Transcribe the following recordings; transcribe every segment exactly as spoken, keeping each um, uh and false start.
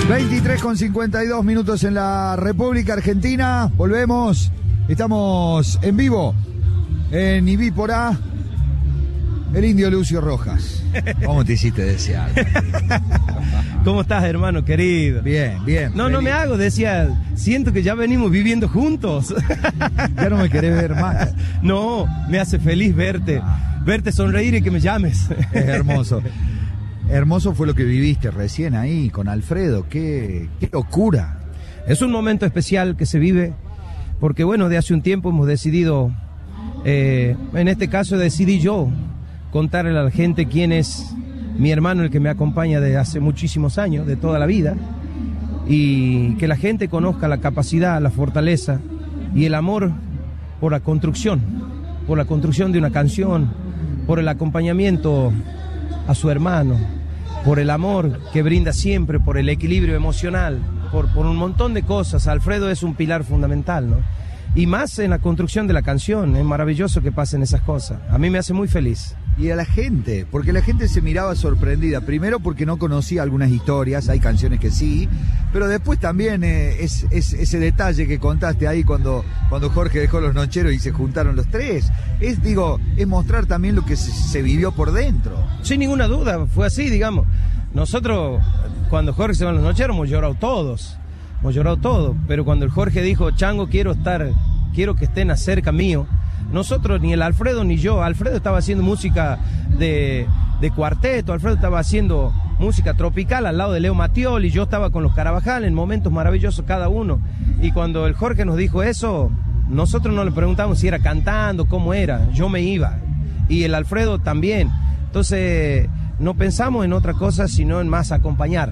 veintitrés con cincuenta y dos minutos en la República Argentina. Volvemos. Estamos en vivo en Ibípora. El indio Lucio Rojas. ¿Cómo te hiciste desear? ¿Cómo estás, hermano querido? Bien, bien. No, feliz. no me hago, decía, siento que ya venimos viviendo juntos. Ya no me querés ver más. No, me hace feliz verte, ah. verte sonreír y que me llames. Es hermoso. Hermoso fue lo que viviste recién ahí con Alfredo. Qué, qué locura. Es un momento especial que se vive porque, bueno, de hace un tiempo hemos decidido, eh, en este caso decidí yo contarle a la gente quién es mi hermano, el que me acompaña desde hace muchísimos años, de toda la vida, y que la gente conozca la capacidad, la fortaleza y el amor por la construcción, por la construcción de una canción, por el acompañamiento a su hermano, por el amor que brinda siempre, por el equilibrio emocional, por, por un montón de cosas. Alfredo es un pilar fundamental, ¿no? Y más en la construcción de la canción, es maravilloso que pasen esas cosas. A mí me hace muy feliz. Y a la gente, porque la gente se miraba sorprendida, primero porque no conocía algunas historias, hay canciones que sí, pero después también eh, es, es ese detalle que contaste ahí cuando, cuando Jorge dejó los nocheros y se juntaron los tres, es, digo, es mostrar también lo que se, se vivió por dentro. Sin ninguna duda, fue así, digamos. Nosotros, cuando Jorge se va a los nocheros, hemos llorado todos, hemos llorado todos, pero cuando el Jorge dijo, Chango, quiero estar, quiero que estén cerca mío, nosotros, ni el Alfredo ni yo, Alfredo estaba haciendo música de, de cuarteto, Alfredo estaba haciendo música tropical al lado de Leo Mattioli, yo estaba con los Carabajal en momentos maravillosos cada uno, y cuando el Jorge nos dijo eso, nosotros no le preguntamos si era cantando, cómo era, yo me iba, y el Alfredo también, entonces no pensamos en otra cosa sino en más acompañar.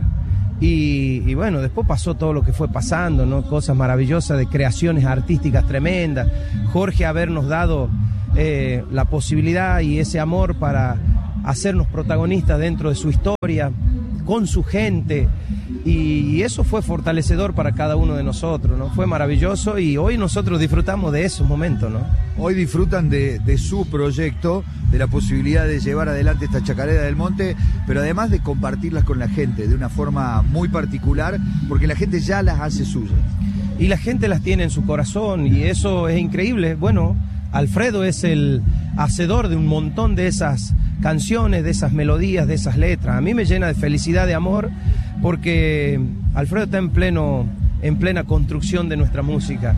Y, y bueno, después pasó todo lo que fue pasando, ¿no? Cosas maravillosas de creaciones artísticas tremendas. Jorge habernos dado eh, la posibilidad y ese amor para hacernos protagonistas dentro de su historia, con su gente. Y, y eso fue fortalecedor para cada uno de nosotros, ¿no? Fue maravilloso y hoy nosotros disfrutamos de esos momentos, ¿no? Hoy disfrutan de, de su proyecto, de la posibilidad de llevar adelante esta Chacarera del Monte, pero además de compartirlas con la gente de una forma muy particular, porque la gente ya las hace suyas. Y la gente las tiene en su corazón y eso es increíble. Bueno, Alfredo es el hacedor de un montón de esas canciones, de esas melodías, de esas letras. A mí me llena de felicidad, de amor, porque Alfredo está en pleno, en plena construcción de nuestra música.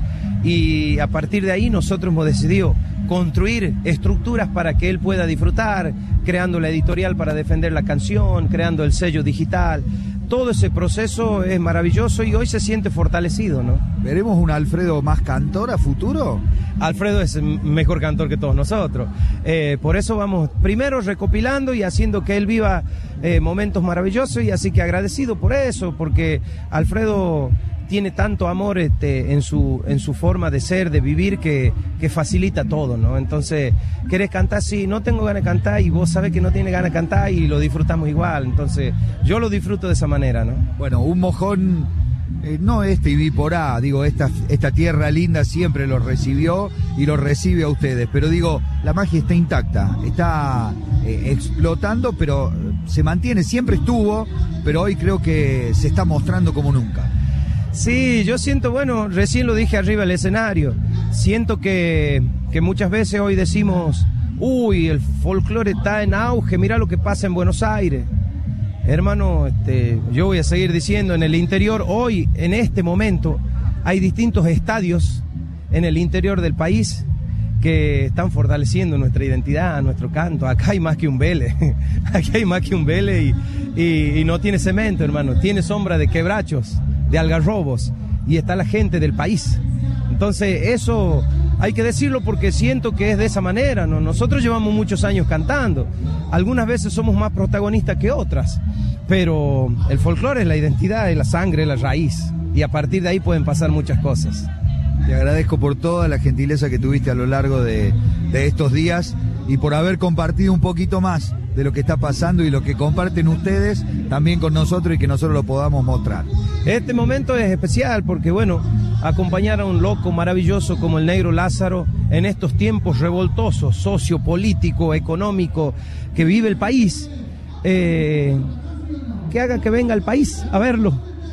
Y a partir de ahí nosotros hemos decidido construir estructuras para que él pueda disfrutar, creando la editorial para defender la canción, creando el sello digital. Todo ese proceso es maravilloso y hoy se siente fortalecido, ¿no? ¿Veremos un Alfredo más cantor a futuro? Alfredo es mejor cantor que todos nosotros. Eh, por eso vamos primero recopilando y haciendo que él viva eh, momentos maravillosos, y así que agradecido por eso, porque Alfredo tiene tanto amor este, en su en su forma de ser, de vivir, que, que facilita todo, ¿no? Entonces, ¿querés cantar? Sí, no tengo ganas de cantar, y vos sabés que no tiene ganas de cantar y lo disfrutamos igual. Entonces, yo lo disfruto de esa manera, ¿no? Bueno, un mojón, eh, no este Ibípora, digo, esta, esta tierra linda siempre lo recibió y lo recibe a ustedes, pero digo, la magia está intacta, está eh, explotando, pero se mantiene, siempre estuvo, pero hoy creo que se está mostrando como nunca. Sí, yo siento, bueno, recién lo dije arriba del escenario, siento que, que muchas veces hoy decimos, uy, el folclore está en auge, mira lo que pasa en Buenos Aires. Hermano, este, yo voy a seguir diciendo, en el interior, hoy, en este momento, hay distintos estadios en el interior del país que están fortaleciendo nuestra identidad, nuestro canto. Acá hay más que un Vélez, aquí hay más que un Vélez y, y, y no tiene cemento, hermano, tiene sombra de quebrachos, de algarrobos, y está la gente del país. Entonces eso hay que decirlo porque siento que es de esa manera, ¿no? Nosotros llevamos muchos años cantando, algunas veces somos más protagonistas que otras, pero el folclore es la identidad, es la sangre, es la raíz, y a partir de ahí pueden pasar muchas cosas. Te agradezco por toda la gentileza que tuviste a lo largo de, de estos días y por haber compartido un poquito más de lo que está pasando y lo que comparten ustedes también con nosotros y que nosotros lo podamos mostrar. Este momento es especial porque, bueno, acompañar a un loco maravilloso como el Negro Lázaro en estos tiempos revoltosos, sociopolítico, económico, que vive el país, eh, que haga que venga al país a verlo,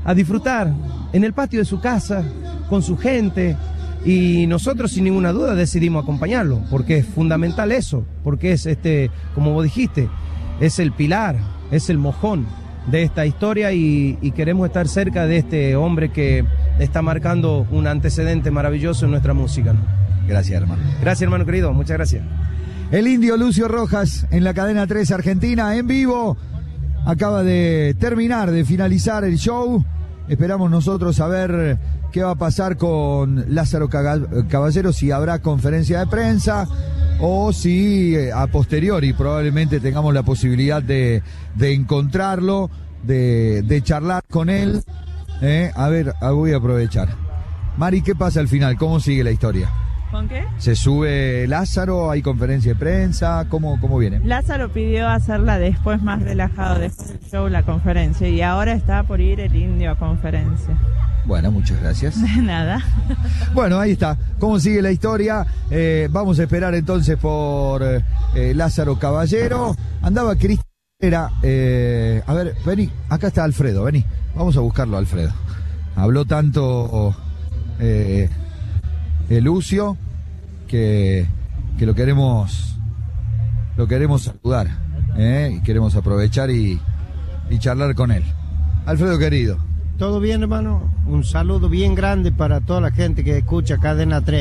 a disfrutar en el patio de su casa, con su gente, y nosotros sin ninguna duda decidimos acompañarlo, porque es fundamental eso, porque es, este, como vos dijiste, es el pilar, es el mojón de esta historia, y, y queremos estar cerca de este hombre que está marcando un antecedente maravilloso en nuestra música, ¿no? Gracias, hermano. Gracias, hermano querido, muchas gracias. El indio Lucio Rojas en la cadena tres Argentina, en vivo. Acaba de terminar, de finalizar el show. Esperamos nosotros saber qué va a pasar con Lázaro Caballero, si habrá conferencia de prensa o si a posteriori probablemente tengamos la posibilidad de, de encontrarlo, de, de charlar con él. Eh, a ver, voy a aprovechar. Mari, ¿qué pasa al final? ¿Cómo sigue la historia? ¿Con qué? ¿Se sube Lázaro? ¿Hay conferencia de prensa? ¿Cómo, cómo viene? Lázaro pidió hacerla después, más relajado, después del show, la conferencia, y ahora está por ir el indio a conferencia. Bueno, muchas gracias. De nada. Bueno, ahí está. ¿Cómo sigue la historia? Eh, vamos a esperar entonces por eh, Lázaro Caballero. Andaba Cristina. Eh, a ver, vení. Acá está Alfredo, vení. Vamos a buscarlo, Alfredo. Habló tanto eh, el Lucio que, que lo queremos lo queremos saludar, ¿eh? Y queremos aprovechar y, y charlar con él. Alfredo querido. ¿Todo bien, hermano? Un saludo bien grande para toda la gente que escucha Cadena tres,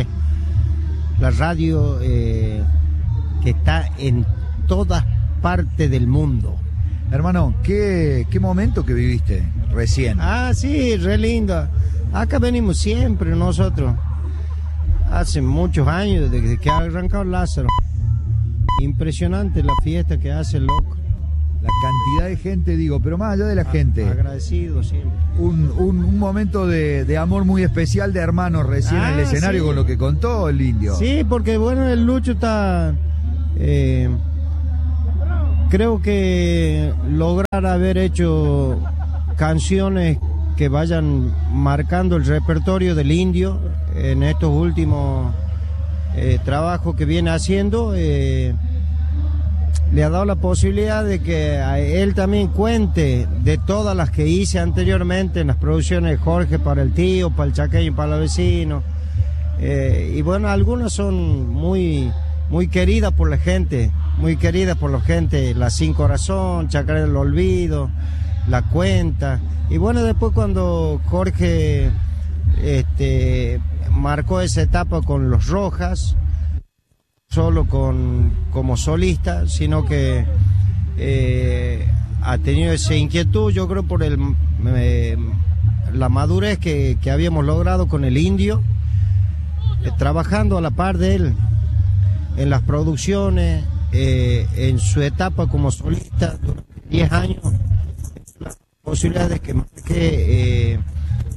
la radio eh, que está en todas partes del mundo. Hermano, ¿qué, qué momento que viviste recién? Ah, sí, re lindo. Acá venimos siempre nosotros. Hace muchos años desde que ha arrancado Lázaro. Impresionante la fiesta que hace el loco. La cantidad de gente, digo, pero más allá de la gente. Agradecido siempre. Un, un, un momento de, de amor muy especial de hermanos recién ah, en el escenario, sí, con lo que contó el indio. Sí, porque bueno, el Lucho está... Eh, creo que lograr haber hecho canciones que vayan marcando el repertorio del indio en estos últimos eh, trabajos que viene haciendo, eh, le ha dado la posibilidad de que a él también cuente de todas las que hice anteriormente en las producciones de Jorge para el tío, para el chaqueño, para el vecino, eh, y bueno, algunas son muy, muy queridas por la gente, muy queridas por la gente, La Sin Corazón, Chacarera del Olvido, La Cuenta. Y bueno, después cuando Jorge este, marcó esa etapa con Los Rojas, solo con, como solista, sino que eh, ha tenido esa inquietud, yo creo por el, eh, la madurez que, que habíamos logrado con el indio, eh, trabajando a la par de él en las producciones, eh, en su etapa como solista durante diez años, la posibilidad de que marque eh,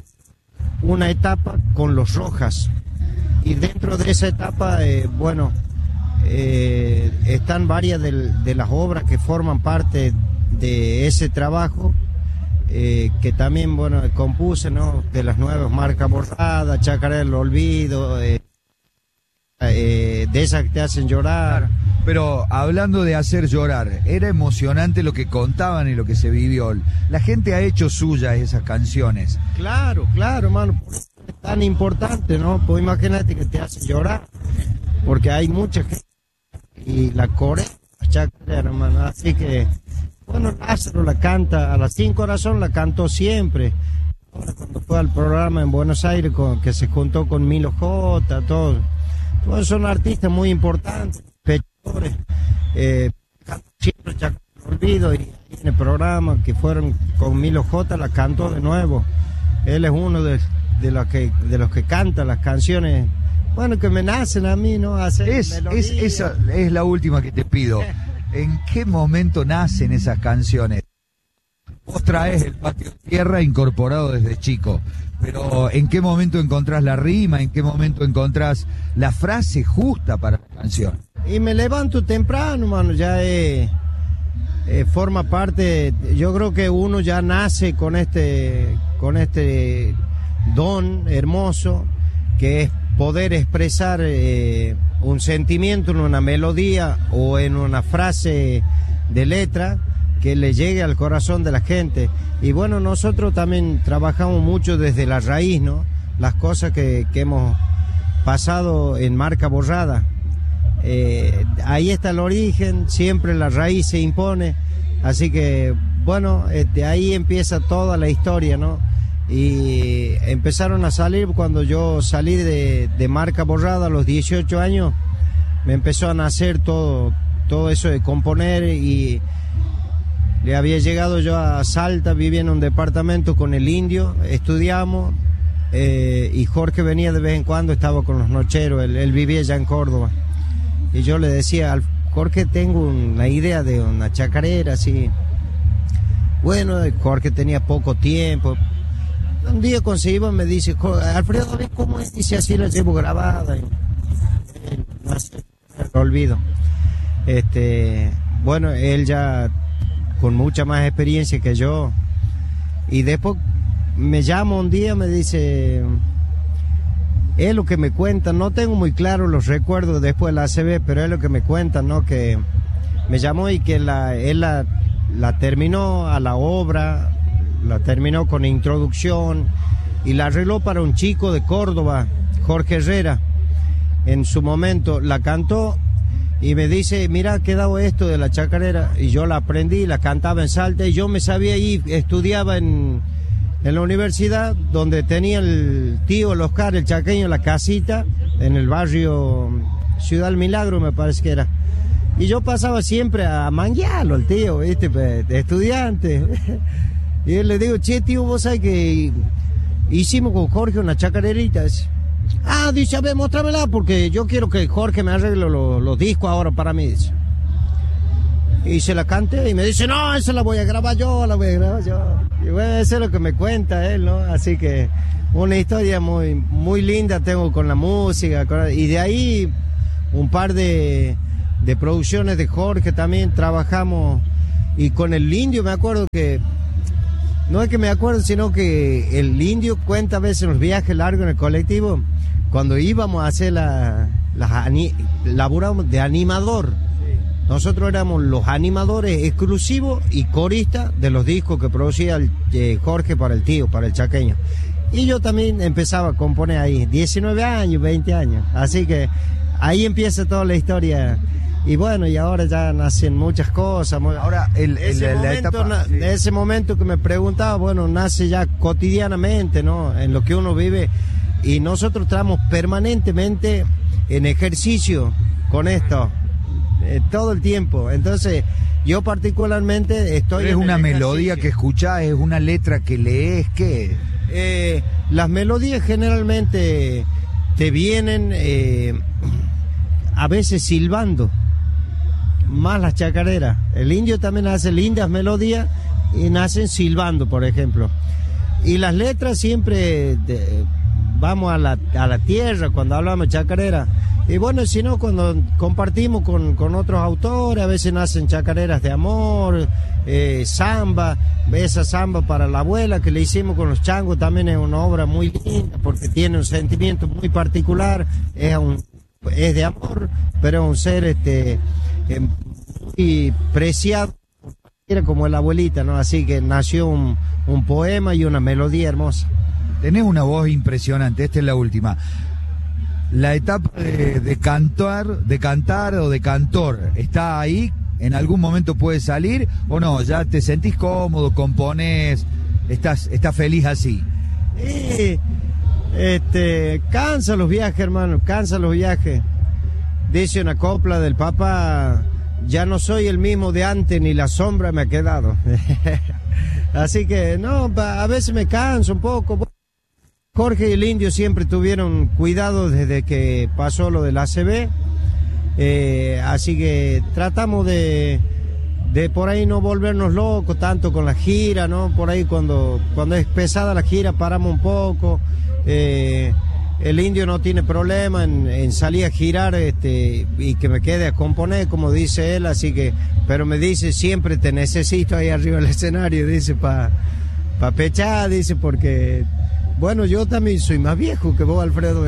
una etapa con Los Rojas, y dentro de esa etapa, eh, bueno, eh, están varias de, de las obras que forman parte de ese trabajo, eh, que también, bueno, compuse, ¿no? De las nuevas, Marca Borrada, Chacarera del Olvido, eh, eh, de esas que te hacen llorar. Pero hablando de hacer llorar, era emocionante lo que contaban y lo que se vivió. La gente ha hecho suyas esas canciones. Claro, claro, hermano, es tan importante, ¿no? Pues imagínate que te hace llorar, porque hay mucha gente y la corea, hermano, así que, bueno, Lázaro la canta, a las Sin Corazón la cantó siempre. Ahora cuando fue al programa en Buenos Aires, con, que se juntó con Milo J, todos, todos son artistas muy importantes, pechadores, eh, siempre ya olvido, y en el programa que fueron con Milo J la cantó de nuevo. Él es uno de, de los que de los que canta las canciones, bueno, que me nacen a mí, ¿no? Hacer es, es, esa es la última que te pido. ¿En qué momento nacen esas canciones? Vos traes el Patio Tierra incorporado desde chico, pero ¿en qué momento encontrás la rima? ¿En qué momento encontrás la frase justa para la canción? Y me levanto temprano, mano, ya eh, eh, forma parte, yo creo que uno ya nace con este, con este don hermoso, que es poder expresar eh, un sentimiento en una melodía o en una frase de letra, que le llegue al corazón de la gente. Y bueno, nosotros también trabajamos mucho desde la raíz, ¿no? Las cosas que, que hemos pasado en Marca Borrada. Eh, ahí está el origen, siempre la raíz se impone, así que bueno, este, ahí empieza toda la historia, ¿no? Y empezaron a salir cuando yo salí de, de Marca Borrada a los dieciocho años, me empezó a nacer todo, todo eso de componer, y le había llegado yo a Salta, vivía en un departamento con el Indio, estudiamos, eh, y Jorge venía de vez en cuando, estaba con los nocheros, él, él vivía ya en Córdoba. Y yo le decía al Jorge, tengo una idea de una chacarera, así. Bueno, Jorge tenía poco tiempo. Un día conseguimos, me dice, Alfredo, ¿ves cómo es? Dice, así la llevo grabada. Y, no sé, lo olvido. Este, bueno, él ya con mucha más experiencia que yo. Y después me llama un día, me dice... Es lo que me cuentan, no tengo muy claro los recuerdos después de la A C B, pero es lo que me cuentan, ¿no? Que me llamó y que la, él la, la terminó a la obra, la terminó con introducción y la arregló para un chico de Córdoba, Jorge Herrera. En su momento la cantó y me dice, mira, ha quedado esto de la chacarera, y yo la aprendí, la cantaba en Salta, y yo me sabía ir, estudiaba en... en la universidad, donde tenía el tío, el Oscar, el chaqueño, la casita, en el barrio Ciudad del Milagro, me parece que era. Y yo pasaba siempre a manguearlo al tío, ¿viste? De estudiante. Y él le digo, che, tío, vos sabés que hicimos con Jorge una chacarerita. Ah, dice, a ver, mostrámela, porque yo quiero que Jorge me arregle los, los discos ahora para mí, dice. Y se la canté y me dice, no, esa la voy a grabar yo, la voy a grabar yo. Y bueno, eso es lo que me cuenta él, ¿no? Así que una historia muy, muy linda tengo con la música. Con... Y de ahí un par de, de producciones de Jorge también trabajamos. Y con el Indio me acuerdo que, no es que me acuerdo, sino que el Indio cuenta a veces los viajes largos en el colectivo, cuando íbamos a hacer la, la laburamos de animador. Nosotros éramos los animadores exclusivos y coristas de los discos que producía el, eh, Jorge para el tío, para el chaqueño. Y yo también empezaba a componer ahí, diecinueve años, veinte años. Así que ahí empieza toda la historia. Y bueno, y ahora ya nacen muchas cosas. Ahora, el, el, ese, el, momento, la etapa, sí. ese momento que me preguntaba, bueno, nace ya cotidianamente, ¿no? En lo que uno vive. Y nosotros estamos permanentemente en ejercicio con esto. Eh, todo el tiempo. Entonces yo particularmente estoy... ¿Es una melodía que escuchás? ¿Es una letra que lees? ¿Qué? Eh, las melodías generalmente te vienen eh, a veces silbando, más las chacareras. El Indio también hace lindas melodías y nacen silbando, por ejemplo. Y las letras siempre de, vamos a la, a la tierra cuando hablamos de chacarera. Y bueno, si no, cuando compartimos con, con otros autores, a veces nacen chacareras de amor, eh, samba, esa samba para la abuela que le hicimos con los changos también es una obra muy linda porque tiene un sentimiento muy particular, es, un, es de amor, pero es un ser este eh, muy preciado como la abuelita, ¿no? Así que nació un, un poema y una melodía hermosa. Tenés una voz impresionante, esta es la última. La etapa de, de cantar, de cantar o de cantor, ¿está ahí? ¿En algún momento puede salir o no? ¿Ya te sentís cómodo, componés, estás, estás feliz así? Sí, este, cansa los viajes, hermano, cansa los viajes. Dice una copla del Papa, ya no soy el mismo de antes, ni la sombra me ha quedado. Así que, no, a veces me canso un poco. Jorge y el Indio siempre tuvieron cuidado desde que pasó lo del A C B, eh, así que tratamos de, de por ahí no volvernos locos tanto con la gira, ¿no? Por ahí cuando, cuando es pesada la gira paramos un poco, eh, el Indio no tiene problema en, en salir a girar este, y que me quede a componer, como dice él, así que, pero me dice siempre te necesito ahí arriba del escenario, dice, para pa pechar, dice, porque... Bueno, yo también soy más viejo que vos, Alfredo.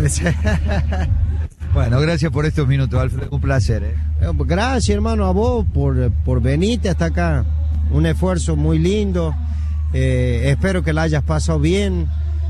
Bueno, gracias por estos minutos, Alfredo. Un placer. ¿eh? Gracias, hermano, a vos por, por venirte hasta acá. un esfuerzo muy lindo. Eh, espero que la hayas pasado bien.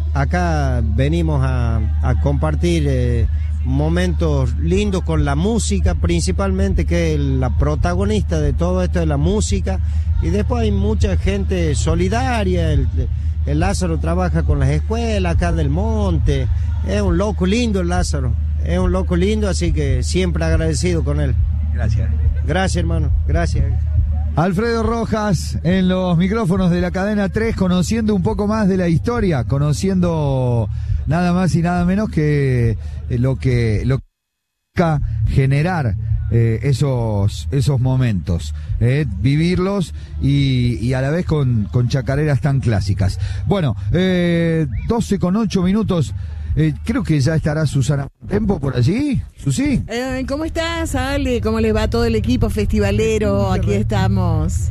Acá venimos a, a compartir eh, momentos lindos con la música, principalmente, que es la protagonista de todo esto, de la música. Y después hay mucha gente solidaria. El, el Lázaro trabaja con las escuelas acá del monte. Es un loco lindo el Lázaro. Es un loco lindo, así que siempre agradecido con él. Gracias. Gracias, hermano. Gracias. Alfredo Rojas en los micrófonos de la cadena tres, conociendo un poco más de la historia, conociendo nada más y nada menos que lo que lo que generar eh, esos esos momentos, eh, vivirlos y, y a la vez con, con chacareras tan clásicas. Bueno, eh, doce con ocho minutos. Eh, creo que ya estará Susana Tempo por allí. Susi. Eh, ¿Cómo estás, Ale? ¿Cómo les va todo el equipo festivalero? Aquí estamos.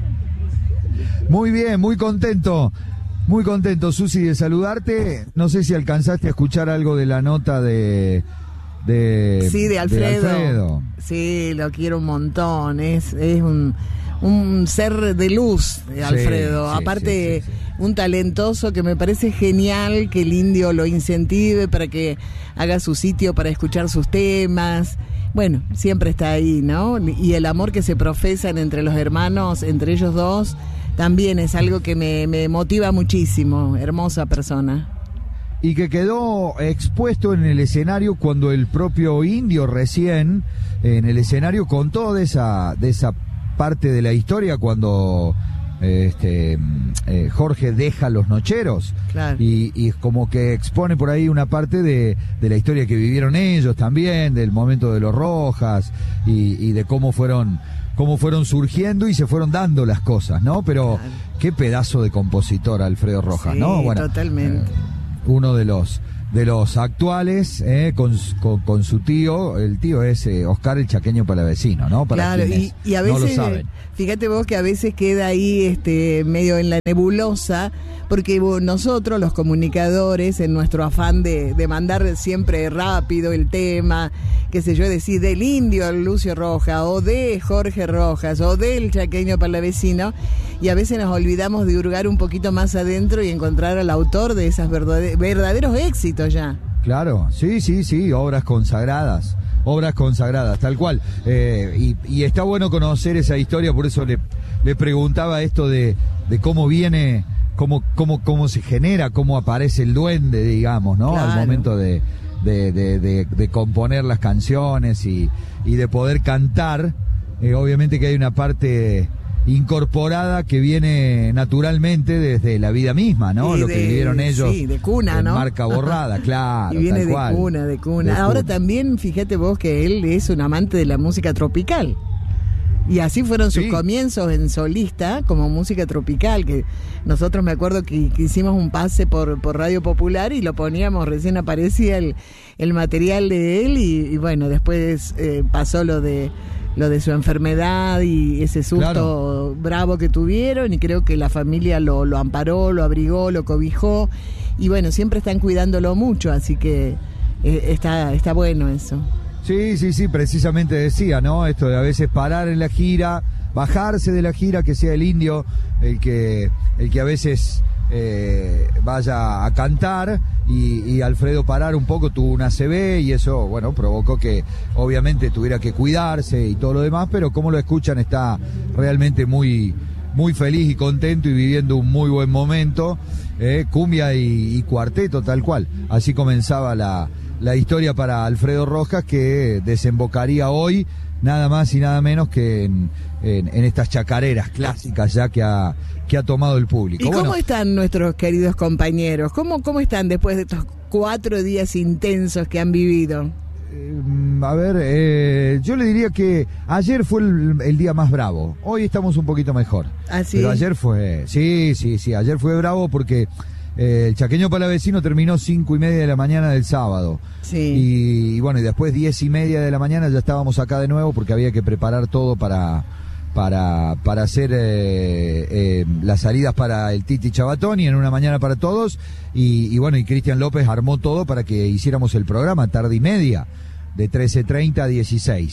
Muy bien, muy contento. Muy contento, Susi, de saludarte. No sé si alcanzaste a escuchar algo de la nota de... de sí, de Alfredo. de Alfredo. Sí, lo quiero un montón. Es, es un... un ser de luz, Alfredo. Sí, sí, Aparte, sí, sí, sí. un talentoso que me parece genial que el Indio lo incentive para que haga su sitio para escuchar sus temas. Bueno, siempre está ahí, ¿no? Y el amor que se profesan entre los hermanos, entre ellos dos, también es algo que me, me motiva muchísimo. Hermosa persona. Y que quedó expuesto en el escenario cuando el propio Indio recién, en el escenario, contó de esa, de esa parte de la historia cuando este eh, Jorge deja Los Nocheros. Claro. y, y como que expone por ahí una parte de, de la historia que vivieron ellos también, del momento de los Rojas y, y de cómo fueron cómo fueron surgiendo y se fueron dando las cosas, ¿no? Pero claro, qué pedazo de compositor Alfredo Rojas, sí, ¿no? Bueno, totalmente. Eh, uno de los de los actuales, eh, con, con, con su tío, el tío es eh, Oscar el Chaqueño Palavecino, ¿no? Para claro, y, y a veces, no lo saben. Fíjate vos que a veces queda ahí este medio en la nebulosa, porque vos, nosotros los comunicadores, en nuestro afán de, de mandar siempre rápido el tema, qué sé yo, decir del Indio Lucio Rojas, o de Jorge Rojas, o del Chaqueño Palavecino, y a veces nos olvidamos de hurgar un poquito más adentro y encontrar al autor de esos verdade- verdaderos éxitos ya. Claro, sí, sí, sí, obras consagradas, obras consagradas, tal cual. Eh, y, y está bueno conocer esa historia, por eso le, le preguntaba esto de, de cómo viene, cómo, cómo, cómo se genera, cómo aparece el duende, digamos, ¿no? Claro. Al momento de, de, de, de, de componer las canciones y, y de poder cantar. Eh, obviamente que hay una parte incorporada que viene naturalmente desde la vida misma, ¿no? Y lo de, que vivieron ellos. Sí, de cuna, en ¿no? Marca borrada, claro. Y viene tal de cual. cuna, de cuna. De Ahora cuna. también, fíjate vos que él es un amante de la música tropical. Y así fueron sus Sí. comienzos en solista, como música tropical, que nosotros me acuerdo que, que hicimos un pase por, por Radio Popular y lo poníamos, recién aparecía el, el material de él y, y bueno, después eh, pasó lo de lo de su enfermedad y ese susto Claro. bravo que tuvieron, y creo que la familia lo, lo amparó, lo abrigó, lo cobijó, y bueno, siempre están cuidándolo mucho, así que eh, está, está bueno eso. Sí, sí, sí, precisamente decía, ¿no? Esto de a veces parar en la gira, bajarse de la gira, que sea el Indio el que, el que a veces eh, vaya a cantar y, y Alfredo parar un poco, tuvo una A C V y eso, bueno, provocó que obviamente tuviera que cuidarse y todo lo demás, pero como lo escuchan está realmente muy, muy feliz y contento y viviendo un muy buen momento, eh, cumbia y, y cuarteto tal cual. Así comenzaba la... la historia para Alfredo Rojas, que desembocaría hoy nada más y nada menos que en, en, en estas chacareras clásicas ya que ha, que ha tomado el público. ¿Y cómo bueno, están nuestros queridos compañeros? ¿Cómo, cómo están después de estos cuatro días intensos que han vivido? eh, a ver, eh, yo le diría que ayer fue el, el día más bravo. Hoy estamos un poquito mejor. ¿Ah, sí? Pero ayer fue, sí, sí, sí, ayer fue bravo porque eh, el Chaqueño Palavecino terminó cinco y media de la mañana del sábado. Sí. Y, y bueno, y después diez y media de la mañana ya estábamos acá de nuevo porque había que preparar todo para para para hacer eh, eh, las salidas para el Titi Chabatoni en una mañana para todos y, y bueno, y Cristian López armó todo para que hiciéramos el programa tarde y media de trece treinta a dieciséis.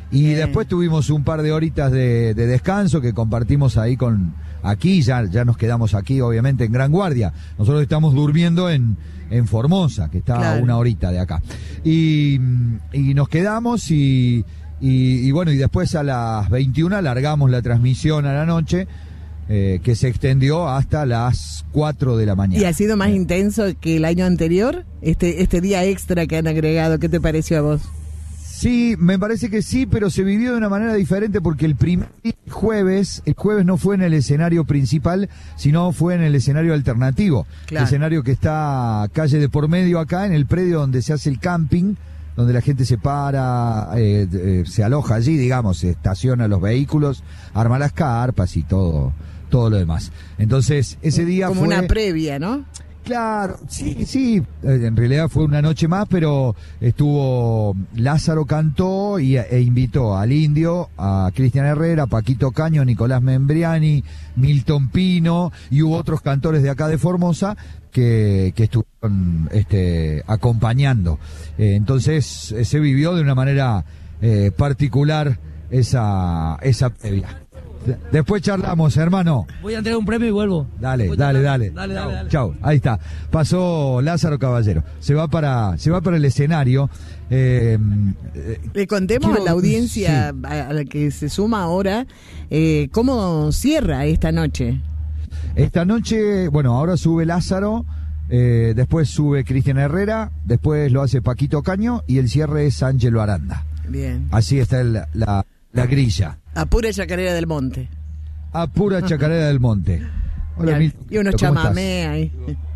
Y Bien. después tuvimos un par de horitas de, de descanso que compartimos ahí con, aquí, ya, ya nos quedamos aquí obviamente en Gran Guardia. Nosotros estamos durmiendo en, en Formosa, que está claro. a una horita de acá. Y, y nos quedamos y, y, y bueno, y después a las veintiuna largamos la transmisión a la noche. Eh, que se extendió hasta las cuatro de la mañana. ¿Y ha sido más eh. intenso que el año anterior? Este, este día extra que han agregado, ¿qué te pareció a vos? Sí, me parece que sí, pero se vivió de una manera diferente porque el primer jueves, el jueves no fue en el escenario principal, sino fue en el escenario alternativo. Claro. El escenario que está calle de por medio acá, en el predio donde se hace el camping, donde la gente se para, eh, eh, se aloja allí, digamos, se estaciona los vehículos, arma las carpas y todo. todo lo demás. Entonces, ese día como fue... una previa, ¿no? Claro, sí, sí, en realidad fue una noche más, pero estuvo, Lázaro cantó y, e invitó al Indio, a Cristian Herrera, a Paquito Caño, Nicolás Membriani, Milton Pino, y hubo otros cantores de acá de Formosa que, que estuvieron este, acompañando. Eh, entonces, eh, se vivió de una manera eh, particular esa, esa previa. Después charlamos, hermano. Voy a entregar un premio y vuelvo. Dale, dale, dale. Dale, dale, dale. Chau, ahí está. Pasó Lázaro Caballero. Se va para, se va para el escenario. Eh, Le contemos quiero, a la audiencia sí. a la que se suma ahora eh, cómo cierra esta noche. Esta noche, bueno, ahora sube Lázaro, eh, después sube Cristian Herrera, después lo hace Paquito Caño y el cierre es Ángelo Aranda. Bien. Así está el, la, la grilla. A pura chacarera del monte. A pura chacarera del monte. Hola, y, y unos chamamé ahí.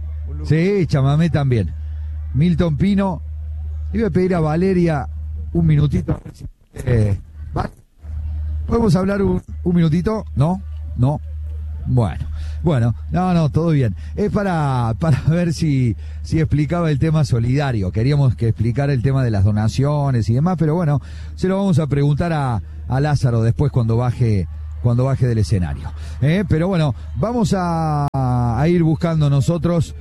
Sí, chamamé también. Milton Pino. Le voy a pedir a Valeria un minutito. Eh, ¿Podemos hablar un, un minutito? ¿No? ¿No? Bueno, bueno, no, no, todo bien. Es para, para ver si, si explicaba el tema solidario. Queríamos que explicara el tema de las donaciones y demás, pero bueno, se lo vamos a preguntar a, a Lázaro después cuando baje, cuando baje del escenario. ¿Eh? Pero bueno, vamos a, a ir buscando nosotros.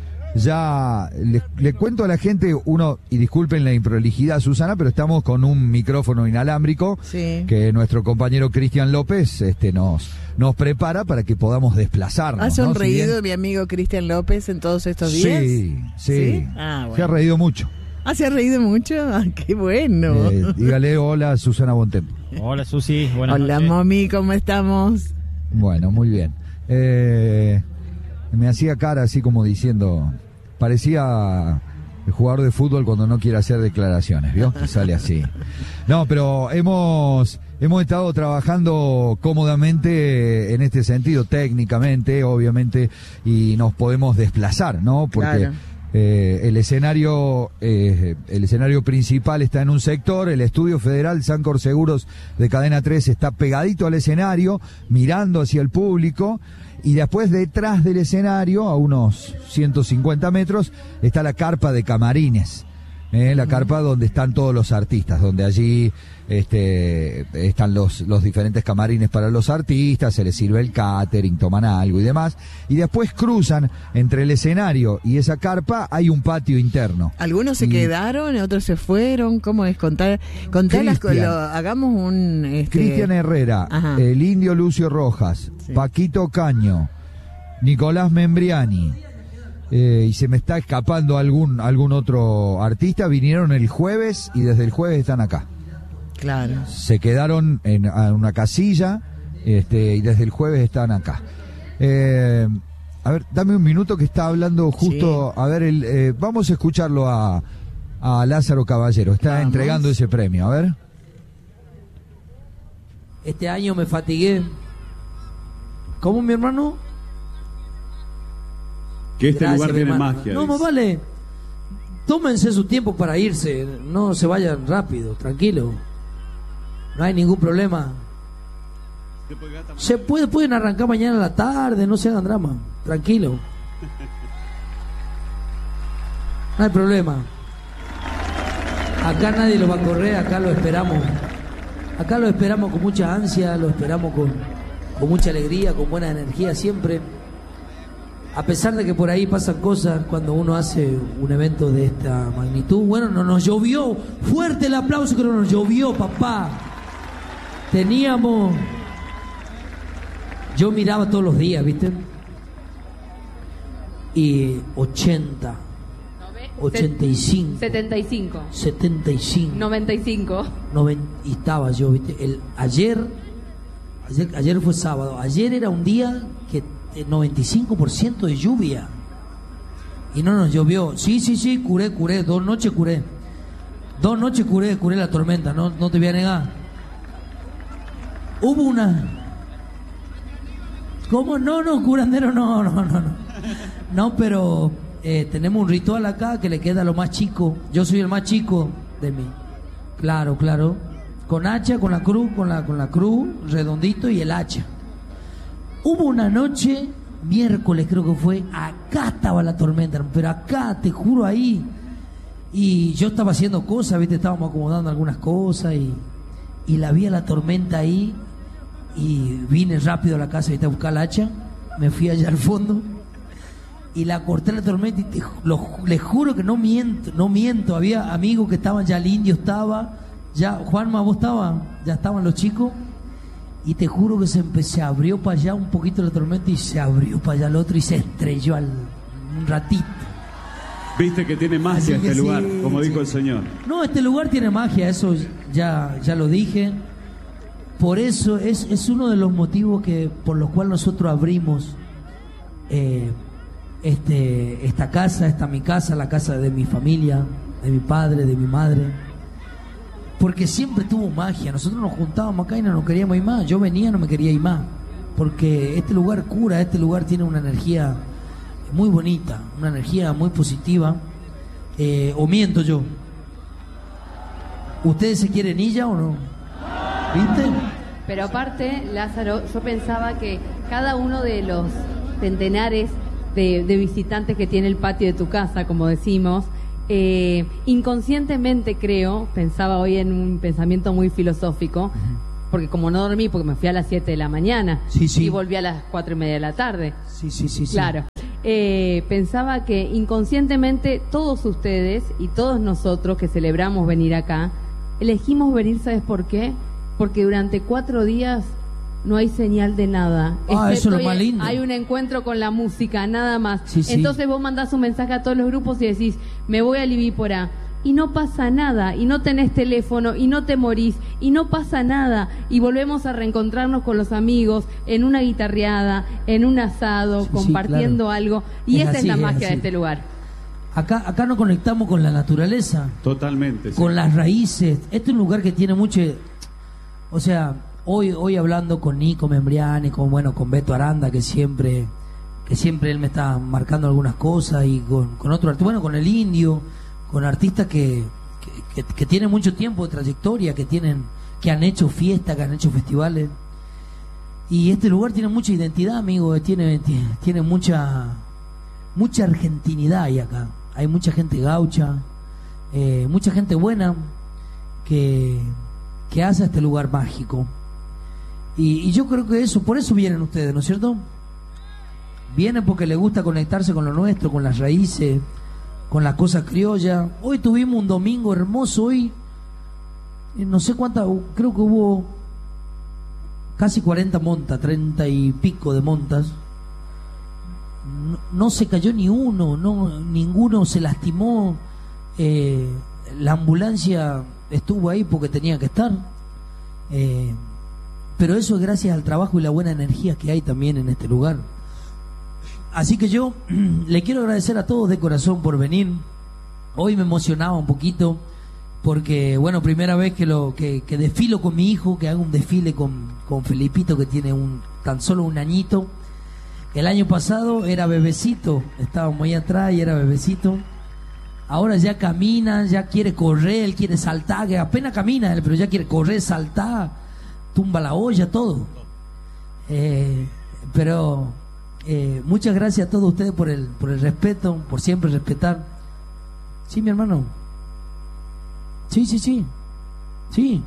Ya le, le cuento a la gente, uno, y disculpen la improlijidad, Susana, pero estamos con un micrófono inalámbrico sí. que nuestro compañero Cristian López este, nos, nos prepara para que podamos desplazarnos. ¿Ha sonreído ¿no? si bien... mi amigo Cristian López en todos estos días? Sí, sí. ¿Sí? Ah, bueno. Se ha reído mucho. ¿Ah, se ha reído mucho? Ah, ¡qué bueno! Eh, dígale hola a Susana Bontem. Hola, Susi. Buenas hola, noches. mami, ¿cómo estamos? Bueno, muy bien. Eh... Me hacía cara así como diciendo, parecía el jugador de fútbol cuando no quiere hacer declaraciones, ¿vio? Que sale así. No, pero hemos hemos estado trabajando cómodamente en este sentido, técnicamente, obviamente, y nos podemos desplazar, ¿no? Porque claro. eh, el escenario eh, el escenario principal está en un sector, el estudio federal Sancor Seguros de Cadena tres está pegadito al escenario, mirando hacia el público. Y después detrás del escenario, a unos ciento cincuenta metros, está la carpa de camarines, ¿eh? La carpa donde están todos los artistas, donde allí este, están los, los diferentes camarines para los artistas, se les sirve el catering, toman algo y demás, y después cruzan entre el escenario y esa carpa, hay un patio interno. Algunos se y... quedaron, otros se fueron, ¿cómo es? Contar, contar las cosas, hagamos un... Este... Cristian Herrera, Ajá. el Indio Lucio Rojas, sí. Paquito Caño, Nicolás Membriani, eh, y se me está escapando algún, algún otro artista, vinieron el jueves y desde el jueves están acá. Claro. Se quedaron en, en una casilla este, y desde el jueves están acá. Eh, a ver, dame un minuto que está hablando justo. Sí. A ver, el, eh, vamos a escucharlo a, a Lázaro Caballero. Está vamos. entregando ese premio. A ver. Este año me fatigué. ¿Cómo, mi hermano? Que este Gracias, lugar tiene magia. No, más vale. Tómense su tiempo para irse. No se vayan rápido, tranquilo. No hay ningún problema. Se puede, pueden arrancar mañana a la tarde, no se hagan drama. Tranquilo. No hay problema. Acá nadie lo va a correr, acá lo esperamos. Acá lo esperamos con mucha ansia, lo esperamos con, con mucha alegría, con buena energía siempre. A pesar de que por ahí pasan cosas cuando uno hace un evento de esta magnitud. Bueno, no nos llovió. Fuerte el aplauso que no nos llovió, papá. Teníamos... Yo miraba todos los días, ¿viste? Y ochenta, ochenta y cinco, setenta y cinco, setenta y cinco, noventa y cinco. noventa, y estaba yo, ¿viste? El, ayer, ayer, ayer fue sábado, ayer era un día que noventa y cinco por ciento de lluvia. Y no nos llovió. Sí, sí, sí, curé, curé, dos noches curé. Dos noches curé, curé la tormenta, no, no te voy a negar. Hubo una... ¿Cómo? No, no, curandero, no, no, no, no. No, pero eh, tenemos un ritual acá que le queda a lo más chico. Yo soy el más chico de mí. Claro, claro. Con hacha, con la cruz, con la, con la cruz, redondito y el hacha. Hubo una noche, miércoles creo que fue, acá estaba la tormenta, pero acá, te juro, ahí. Y yo estaba haciendo cosas, ¿viste? Estábamos acomodando algunas cosas y, y la vi a la tormenta ahí. Y vine rápido a la casa y a buscar la hacha. Me fui allá al fondo y la corté la tormenta. Y te, lo, les juro que no miento, no miento. Había amigos que estaban ya, el indio estaba, ya, Juanma, vos estabas, ya estaban los chicos. Y te juro que se, se abrió para allá un poquito la tormenta y se abrió para allá el otro y se estrelló al, un ratito. Viste que tiene magia este sí, lugar, como sí. dijo el señor. No, este lugar tiene magia, eso ya, ya lo dije. Por eso es, es uno de los motivos que por los cuales nosotros abrimos eh, este, esta casa, esta mi casa, la casa de mi familia, de mi padre, de mi madre. Porque siempre tuvo magia. Nosotros nos juntábamos acá y no nos queríamos ir más. Yo venía, no me quería ir más. Porque este lugar cura, este lugar tiene una energía muy bonita, una energía muy positiva. Eh, ¿O miento yo? ¿Ustedes se quieren ir ya o no? ¿Viste? Pero aparte, Lázaro, yo pensaba que cada uno de los centenares de, de visitantes que tiene el patio de tu casa, como decimos, eh, inconscientemente creo, pensaba hoy en un pensamiento muy filosófico, uh-huh. porque como no dormí, porque me fui a las siete de la mañana sí, sí. y volví a las cuatro y media de la tarde. Sí, sí, sí. Claro. Sí. Eh, pensaba que inconscientemente todos ustedes y todos nosotros que celebramos venir acá, elegimos venir, ¿sabes por qué? Porque durante cuatro días no hay señal de nada. Ah, eso es lo más lindo. Hay un encuentro con la música, nada más. Sí, sí. Entonces vos mandás un mensaje a todos los grupos y decís, me voy a Libípora. Y no pasa nada, y no tenés teléfono, y no te morís, y no pasa nada. Y volvemos a reencontrarnos con los amigos en una guitarreada, en un asado, sí, compartiendo sí, claro. algo. Y es esa así, es la magia es de este lugar. Acá, acá nos conectamos con la naturaleza. Totalmente. Con sí. las raíces. Este es un lugar que tiene mucho... O sea, hoy hoy hablando con Nico Membriani, con bueno con Beto Aranda, que siempre que siempre él me está marcando algunas cosas, y con, con otro artista, bueno, con el Indio, con artistas que, que, que, que tienen mucho tiempo de trayectoria, que tienen que han hecho fiestas, que han hecho festivales. Y este lugar tiene mucha identidad, amigo, tiene, tiene, tiene mucha mucha argentinidad ahí acá. Hay mucha gente gaucha, eh, mucha gente buena que, que hace este lugar mágico. Y, y yo creo que eso, por eso vienen ustedes, ¿no es cierto? Vienen porque les gusta conectarse con lo nuestro, con las raíces, con las cosas criollas. Hoy tuvimos un domingo hermoso, hoy no sé cuántas, creo que hubo casi cuarenta montas, treinta y pico de montas. No, no se cayó ni uno, no, ninguno se lastimó. Eh, la ambulancia estuvo ahí porque tenía que estar. Eh, pero eso es gracias al trabajo y la buena energía que hay también en este lugar. Así que yo le quiero agradecer a todos de corazón por venir. Hoy me emocionaba un poquito porque, bueno, primera vez que lo que, que desfilo con mi hijo, que hago un desfile con, con Felipito, que tiene un tan solo un añito. El año pasado era bebecito, estaba muy atrás y era bebecito. Ahora ya camina, ya quiere correr, él quiere saltar, que apenas camina él, pero ya quiere correr, saltar, tumba la olla, todo. Eh, pero eh, muchas gracias a todos ustedes por el, por el respeto, por siempre respetar. Sí, mi hermano. Sí, sí, sí. Sí.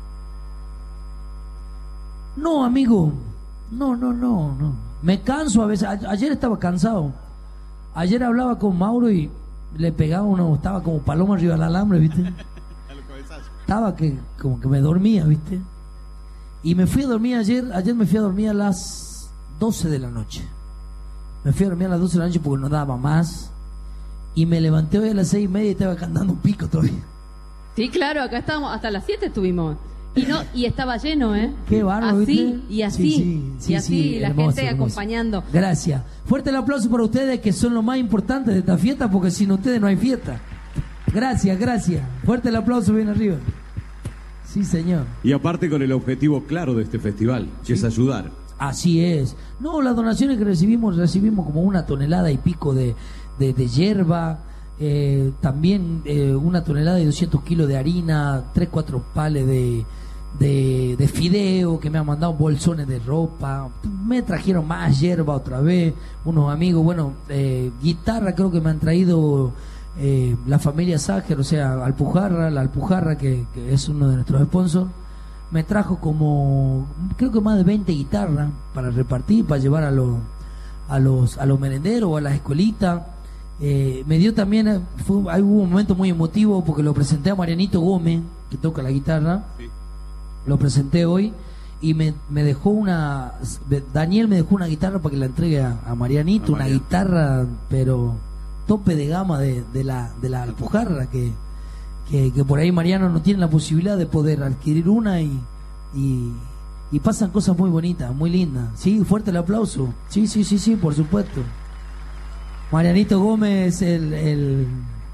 No, amigo. No, no, no, no. Me canso a veces. A- ayer estaba cansado. Ayer hablaba con Mauro y le pegaba uno, estaba como paloma arriba del alambre, ¿viste? Estaba que como que me dormía, ¿viste? Y me fui a dormir ayer, ayer me fui a dormir a las doce de la noche. Me fui a dormir a las doce de la noche porque no daba más. Y me levanté hoy a las seis y media y estaba cantando un pico todavía. Sí, claro, acá estábamos, hasta las siete estuvimos. Y no, y estaba lleno, ¿eh? Qué bárbaro, así, ¿viste? y así, Sí, sí, sí, y así, sí, la hermoso, gente hermoso. acompañando. Gracias. Fuerte el aplauso para ustedes, que son lo más importante de esta fiesta, porque sin ustedes no hay fiesta. Gracias, gracias. Fuerte el aplauso bien arriba. Sí, señor. Y aparte con el objetivo claro de este festival, que Sí. es ayudar. Así es. No, las donaciones que recibimos, recibimos como una tonelada y pico de, de, de hierba, eh, también eh, una tonelada y doscientos kilos de harina, tres, cuatro pales de, de, de fideo, que me han mandado bolsones de ropa, me trajeron más hierba otra vez, unos amigos, bueno, eh, guitarra creo que me han traído eh, la familia Ságer, o sea, Alpujarra, la Alpujarra, que, que es uno de nuestros sponsors. Me trajo como, creo que más de veinte guitarras para repartir, para llevar a los a los a los merenderos o a las escuelitas. Eh, me dio también, fue, hay hubo un momento muy emotivo porque lo presenté a Marianito Gómez, que toca la guitarra. Sí. Lo presenté hoy y me, me dejó una, Daniel me dejó una guitarra para que la entregue a, a Marianito, a una guitarra, pero tope de gama de, de la de la Alpujarra, que Que, que por ahí Mariano no tiene la posibilidad de poder adquirir una y, y, y pasan cosas muy bonitas, muy lindas. Sí, fuerte el aplauso. Sí, sí, sí, sí, por supuesto. Marianito Gómez el, el,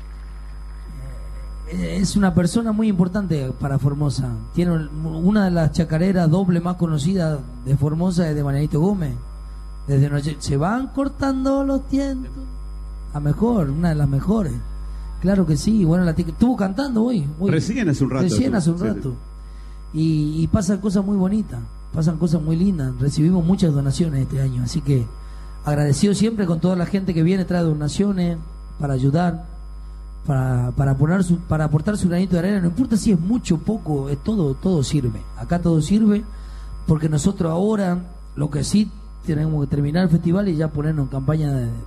es una persona muy importante para Formosa. Tiene una de las chacareras doble más conocidas de Formosa, es de Marianito Gómez. Desde noche se van cortando los tientos. La mejor, una de las mejores. Claro que sí, bueno, la tic- estuvo cantando hoy, hoy. Recién hace un rato. Recién hace un Sí, rato. sí. Y, y pasan cosas muy bonitas, pasan cosas muy lindas. Recibimos muchas donaciones este año, así que agradecido siempre con toda la gente que viene, trae donaciones para ayudar, para, para poner su, para aportar su granito de arena. No importa si es mucho o poco, es todo, todo sirve. Acá todo sirve, porque nosotros ahora lo que sí tenemos que terminar el festival y ya ponernos en campaña de,